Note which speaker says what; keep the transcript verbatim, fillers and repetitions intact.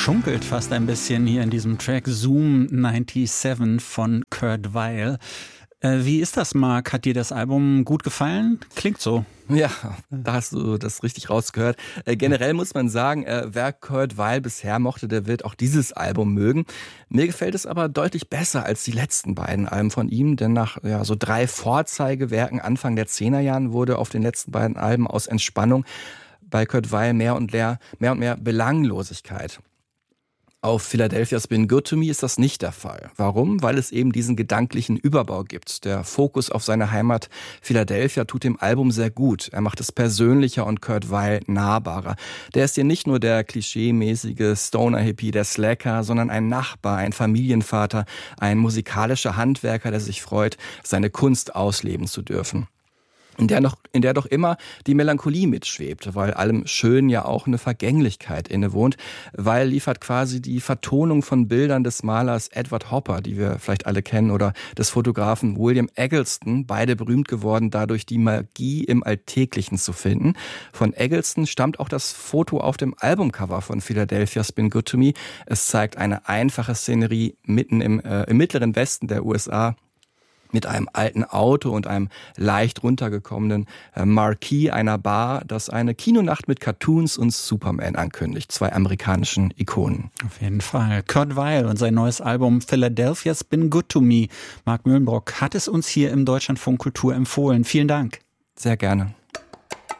Speaker 1: schunkelt fast ein bisschen hier in diesem Track Zoom siebenundneunzig von Kurt Weill. Äh, wie ist das, Marc? Hat dir das Album gut gefallen? Klingt so.
Speaker 2: Ja, da hast du das richtig rausgehört. Äh, generell muss man sagen, äh, wer Kurt Weill bisher mochte, der wird auch dieses Album mögen. Mir gefällt es aber deutlich besser als die letzten beiden Alben von ihm, denn nach ja, so drei Vorzeigewerken Anfang der Zehnerjahren wurde auf den letzten beiden Alben aus Entspannung bei Kurt Weill mehr und mehr, mehr und mehr Belanglosigkeit. Auf Philadelphia's Been Good to Me ist das nicht der Fall. Warum? Weil es eben diesen gedanklichen Überbau gibt. Der Fokus auf seine Heimat Philadelphia tut dem Album sehr gut. Er macht es persönlicher und Kurt Weill nahbarer. Der ist hier nicht nur der klischeemäßige Stoner-Hippie, der Slacker, sondern ein Nachbar, ein Familienvater, ein musikalischer Handwerker, der sich freut, seine Kunst ausleben zu dürfen. In der, noch, in der doch immer die Melancholie mitschwebt, weil allem Schönen ja auch eine Vergänglichkeit innewohnt. Weil liefert quasi die Vertonung von Bildern des Malers Edward Hopper, die wir vielleicht alle kennen, oder des Fotografen William Eggleston, beide berühmt geworden, dadurch die Magie im Alltäglichen zu finden. Von Eggleston stammt auch das Foto auf dem Albumcover von Philadelphia's Been Good to Me. Es zeigt eine einfache Szenerie mitten im, äh, im mittleren Westen der U S A, mit einem alten Auto und einem leicht runtergekommenen äh, Marquis einer Bar, das eine Kinonacht mit Cartoons und Superman ankündigt. Zwei amerikanischen Ikonen.
Speaker 1: Auf jeden Fall. Kurt Weill und sein neues Album Philadelphia's Been Good to Me. Marc Mühlenbrock hat es uns hier im Deutschlandfunk Kultur empfohlen. Vielen Dank.
Speaker 2: Sehr gerne.